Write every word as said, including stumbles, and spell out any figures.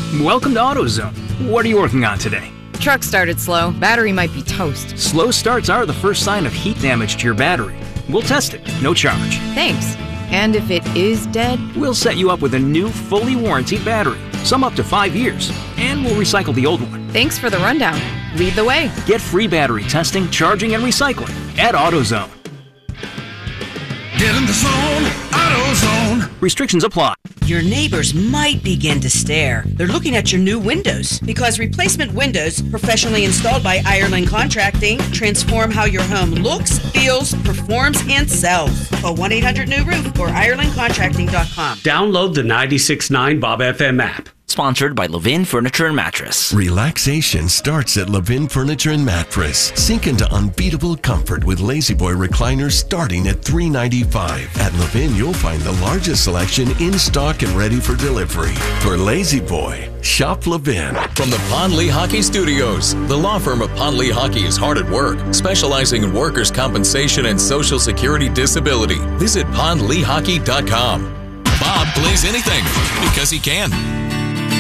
Welcome to AutoZone. What are you working on today? Truck started slow. Battery might be toast. Slow starts are the first sign of heat damage to your battery. We'll test it, no charge. Thanks. And if it is dead? We'll set you up with a new, fully warranted battery, some up to five years, and we'll recycle the old one. Thanks for the rundown. Lead the way. Get free battery testing, charging, and recycling at AutoZone. Get in the zone, AutoZone. Restrictions apply. Your neighbors might begin to stare. They're looking at your new windows because replacement windows, professionally installed by Ireland Contracting, transform how your home looks, feels, performs, and sells. Call one eight hundred new roof or ireland contracting dot com. Download the ninety-six point nine Bob F M app. Sponsored by Levin Furniture and Mattress. Relaxation starts at Levin Furniture and Mattress. Sink into unbeatable comfort with Lazy Boy recliners starting at three hundred ninety-five dollars. At Levin, you'll find the largest selection in stock and ready for delivery. For Lazy Boy, shop Levin. From the Pond Lehocky Studios, the law firm of Pond Lehocky is hard at work, specializing in workers' compensation and Social Security disability. Visit pond lehocky dot com. Bob plays anything because he can.